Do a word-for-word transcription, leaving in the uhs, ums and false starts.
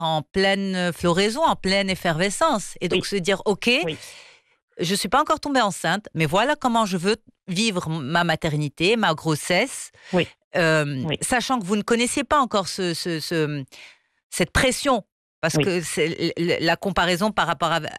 en pleine floraison, en pleine effervescence. Et donc Oui. se dire, OK, Oui. je ne suis pas encore tombée enceinte, mais voilà comment je veux vivre ma maternité, ma grossesse, Oui. euh, Oui. sachant que vous ne connaissiez pas encore ce, ce, ce- cette pression. Parce Oui. que c'est l- l- la comparaison par rapport à,